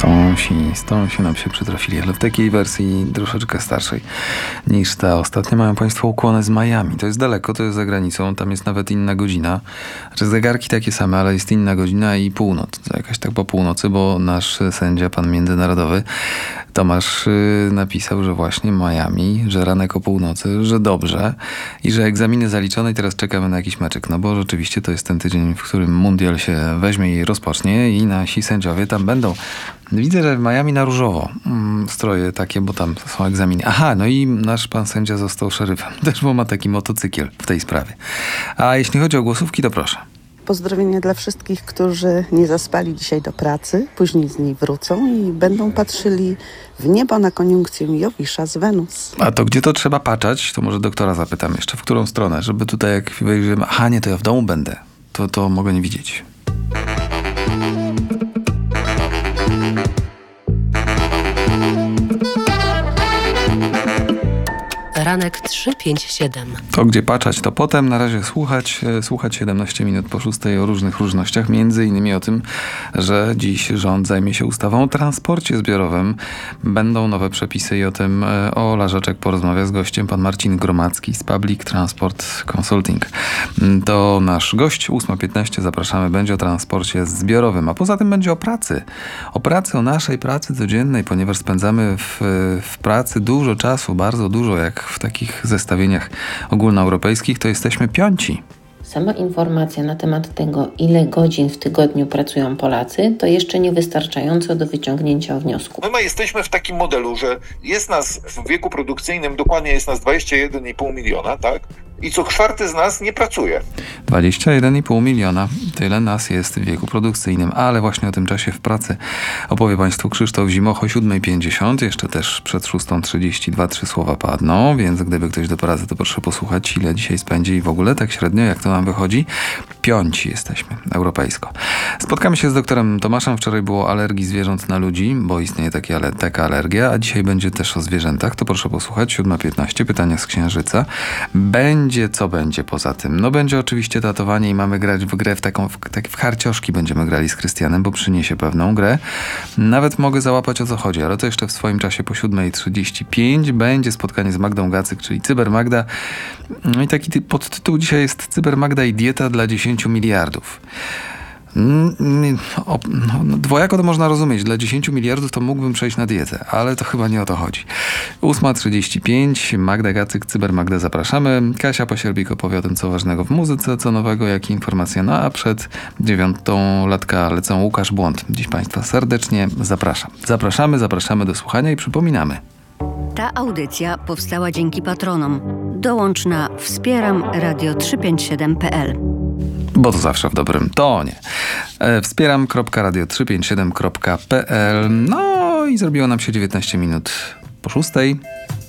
Z tą się nam się przytrafili, ale w takiej wersji troszeczkę starszej niż ta ostatnia. Mają Państwo ukłony z Miami. To jest daleko, to jest za granicą, tam jest nawet inna godzina. Znaczy zegarki takie same, ale jest inna godzina i północ. Jakaś tak po północy, bo nasz sędzia, pan międzynarodowy Tomasz napisał, że właśnie Miami, że ranek o północy, że dobrze i że egzaminy zaliczone i teraz czekamy na jakiś meczek. No bo rzeczywiście to jest ten tydzień, w którym mundial się weźmie i rozpocznie i nasi sędziowie tam będą. Widzę, że w Miami na różowo stroje takie, bo tam są egzaminy. Aha, no i nasz pan sędzia został szeryfem. Też bo ma taki motocykl w tej sprawie. A jeśli chodzi o głosówki, to proszę. Pozdrowienia dla wszystkich, którzy nie zaspali dzisiaj do pracy, później z niej wrócą i będą patrzyli w niebo na koniunkcję Jowisza z Wenus. A to gdzie to trzeba patrzeć? To może doktora zapytam jeszcze, w którą stronę, żeby tutaj jak wejrzymy, aha nie, to ja w domu będę, to mogę nie widzieć. Ranek 357. To gdzie patrzeć, to potem. Na razie słuchać 17 minut po 6 o różnych różnościach. Między innymi o tym, że dziś rząd zajmie się ustawą o transporcie zbiorowym. Będą nowe przepisy i o tym Ola Rzeczek porozmawia z gościem, pan Marcin Gromacki z Public Transport Consulting. To nasz gość, 8:15, zapraszamy, będzie o transporcie zbiorowym, a poza tym będzie o pracy. O naszej pracy codziennej, ponieważ spędzamy w pracy dużo czasu, bardzo dużo, jak w takich zestawieniach ogólnoeuropejskich, to jesteśmy piąci. Sama informacja na temat tego, ile godzin w tygodniu pracują Polacy, to jeszcze niewystarczająco do wyciągnięcia wniosku. My jesteśmy w takim modelu, że jest nas w wieku produkcyjnym, dokładnie jest nas 21,5 miliona, tak? I co czwarty z nas nie pracuje. 21,5 miliona. Tyle nas jest w wieku produkcyjnym, ale właśnie o tym czasie w pracy opowie Państwu Krzysztof Zimoch o 7:50. Jeszcze też przed 6:32 3 słowa padną, więc gdyby ktoś do pracy, to proszę posłuchać, ile dzisiaj spędzi i w ogóle tak średnio, jak to nam wychodzi. Piąci jesteśmy europejsko. Spotkamy się z doktorem Tomaszem. Wczoraj było o alergii zwierząt na ludzi, bo istnieje taka alergia, a dzisiaj będzie też o zwierzętach. To proszę posłuchać. 7:15. Pytania z Księżyca. Co będzie poza tym? No będzie oczywiście tatowanie i mamy grać w grę w harcioszki będziemy grali z Krystianem, bo przyniesie pewną grę. Nawet mogę załapać, o co chodzi, ale to jeszcze w swoim czasie po 7:35 będzie spotkanie z Magdą Gacyk, czyli Cybermagda. No i taki podtytuł dzisiaj jest Cybermagda i dieta dla 10 miliardów. Dwojako to można rozumieć. Dla 10 miliardów to mógłbym przejść na dietę, ale to chyba nie o to chodzi. 8:35, Magda Gacyk, Cybermagda, zapraszamy. Kasia Pasierbik opowie o tym, co ważnego w muzyce, co nowego, jakie informacje. No a przed 9:00 latka lecą Łukasz Błąd. Dziś Państwa serdecznie zapraszam. Zapraszamy do słuchania i przypominamy. Ta audycja powstała dzięki patronom. Dołącz na wspieramradio357.pl. Bo to zawsze w dobrym tonie. Wspieram.radio357.pl. No i zrobiło nam się 19 minut po 6.